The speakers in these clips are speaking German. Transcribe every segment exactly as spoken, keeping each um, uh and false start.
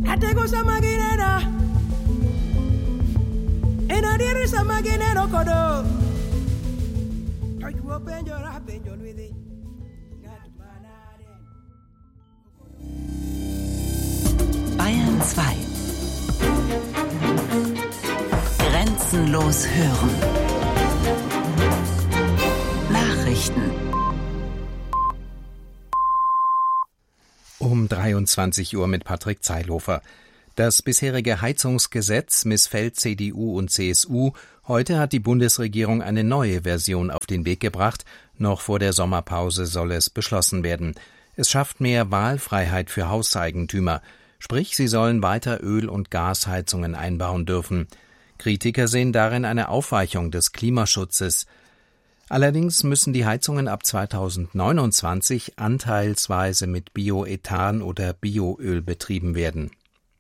Atego samaginera. Enadiri samaginero kodo. Tojuo penjora penjol widi. Bayern zwei. Grenzenlos hören. Nachrichten. Um dreiundzwanzig Uhr mit Patrick Zeilhofer. Das bisherige Heizungsgesetz missfällt C D U und C S U. Heute hat die Bundesregierung eine neue Version auf den Weg gebracht. Noch vor der Sommerpause soll es beschlossen werden. Es schafft mehr Wahlfreiheit für Hauseigentümer. Sprich, sie sollen weiter Öl- und Gasheizungen einbauen dürfen. Kritiker sehen darin eine Aufweichung des Klimaschutzes. Allerdings müssen die Heizungen ab zweitausendneunundzwanzig anteilsweise mit Bioethan oder Bioöl betrieben werden.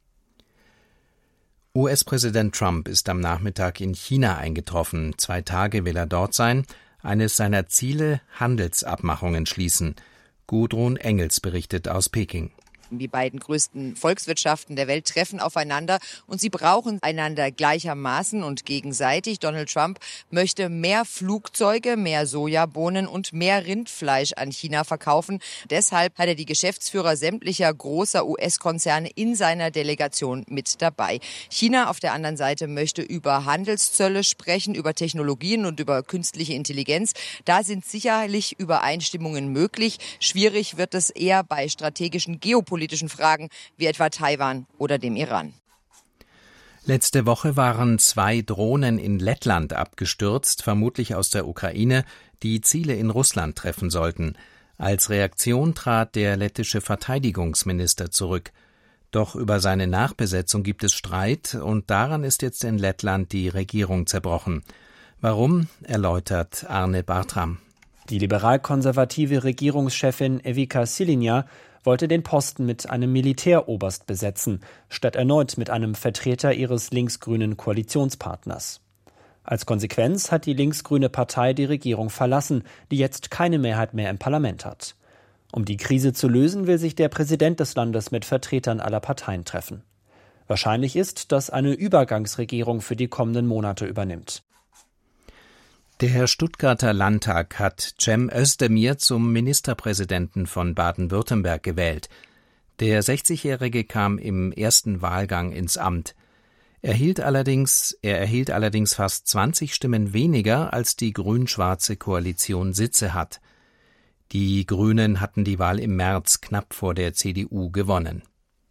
U S-Präsident Trump ist am Nachmittag in China eingetroffen. Zwei Tage will er dort sein. Eines seiner Ziele: Handelsabmachungen schließen. Gudrun Engels berichtet aus Peking. Die beiden größten Volkswirtschaften der Welt treffen aufeinander und sie brauchen einander gleichermaßen und gegenseitig. Donald Trump möchte mehr Flugzeuge, mehr Sojabohnen und mehr Rindfleisch an China verkaufen. Deshalb hat er die Geschäftsführer sämtlicher großer U S-Konzerne in seiner Delegation mit dabei. China auf der anderen Seite möchte über Handelszölle sprechen, über Technologien und über künstliche Intelligenz. Da sind sicherlich Übereinstimmungen möglich. Schwierig wird es eher bei strategischen Geopolitischen politischen Fragen wie etwa Taiwan oder dem Iran. Letzte Woche waren zwei Drohnen in Lettland abgestürzt, vermutlich aus der Ukraine, die Ziele in Russland treffen sollten. Als Reaktion trat der lettische Verteidigungsminister zurück. Doch über seine Nachbesetzung gibt es Streit und daran ist jetzt in Lettland die Regierung zerbrochen. Warum, erläutert Arne Bartram. Die liberal-konservative Regierungschefin Evika Silinja wollte den Posten mit einem Militäroberst besetzen, statt erneut mit einem Vertreter ihres linksgrünen Koalitionspartners. Als Konsequenz hat die linksgrüne Partei die Regierung verlassen, die jetzt keine Mehrheit mehr im Parlament hat. Um die Krise zu lösen, will sich der Präsident des Landes mit Vertretern aller Parteien treffen. Wahrscheinlich ist, dass eine Übergangsregierung für die kommenden Monate übernimmt. Der Stuttgarter Landtag hat Cem Özdemir zum Ministerpräsidenten von Baden-Württemberg gewählt. Der sechzigjährige kam im ersten Wahlgang ins Amt. Er erhielt allerdings, er erhielt allerdings fast zwanzig Stimmen weniger, als die grün-schwarze Koalition Sitze hat. Die Grünen hatten die Wahl im März knapp vor der C D U gewonnen.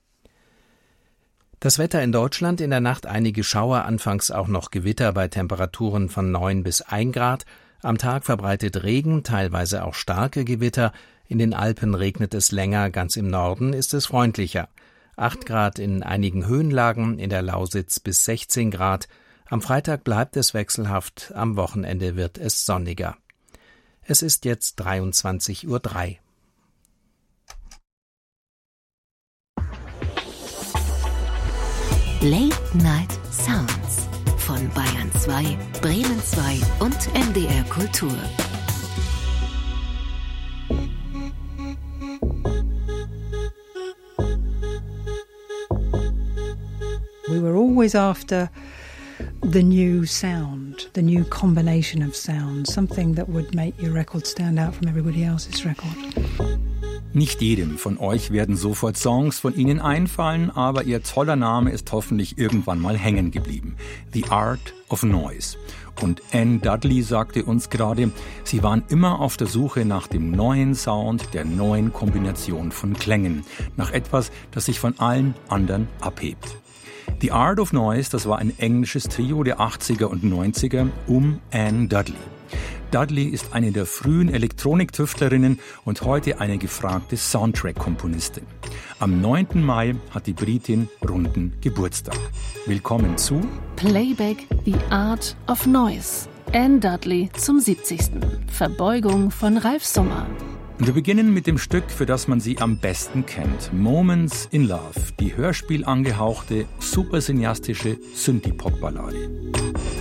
Das Wetter in Deutschland: in der Nacht einige Schauer, anfangs auch noch Gewitter bei Temperaturen von neun bis ein Grad. Am Tag verbreitet Regen, teilweise auch starke Gewitter. In den Alpen regnet es länger, ganz im Norden ist es freundlicher. acht Grad in einigen Höhenlagen, in der Lausitz bis sechzehn Grad. Am Freitag bleibt es wechselhaft, am Wochenende wird es sonniger. Es ist jetzt dreiundzwanzig Uhr drei. Late Night Sounds von Bayern zwei, Bremen zwei und M D R Kultur. We were always after the new sound, the new combination of sounds, something that would make your record stand out from everybody else's record. Nicht jedem von euch werden sofort Songs von Ihnen einfallen, aber Ihr toller Name ist hoffentlich irgendwann mal hängen geblieben. The Art of Noise. Und Anne Dudley sagte uns gerade, sie waren immer auf der Suche nach dem neuen Sound, der neuen Kombination von Klängen, nach etwas, das sich von allen anderen abhebt. The Art of Noise, das war ein englisches Trio der achtziger und neunziger um Anne Dudley. Dudley ist eine der frühen Elektroniktüftlerinnen und heute eine gefragte Soundtrack-Komponistin. Am neunten Mai hat die Britin runden Geburtstag. Willkommen zu Playback The Art of Noise. Anne Dudley zum siebzigsten. Verbeugung von Ralf Summer. Und wir beginnen mit dem Stück, für das man sie am besten kennt. Moments in Love, die hörspielangehauchte, super cineastische Synthie-Pop-Ballade.